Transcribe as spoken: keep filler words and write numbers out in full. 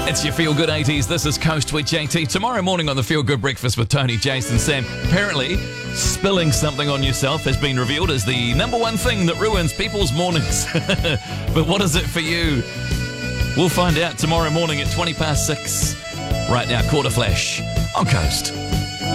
It's your Feel Good eighties. This is Coast with J T. Tomorrow morning on the Feel Good Breakfast with Tony, Jason, Sam. Apparently, spilling something on yourself has been revealed as the number one thing that ruins people's mornings. But what is it for you? We'll find out tomorrow morning at twenty past six. Right now, Quarter Flash on Coast.